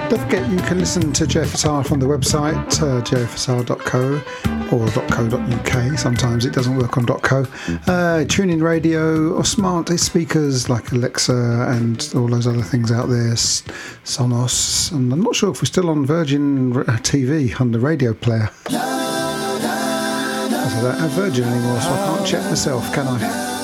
Don't forget you can listen to JFSR from the website jfsr.co or .co.uk. Sometimes it doesn't work on .co. TuneIn Radio or smart speakers like Alexa and all those other things out there, Sonos, and I'm not sure if we're still on Virgin TV on the radio player. I don't have Virgin anymore, so I can't check myself, can I?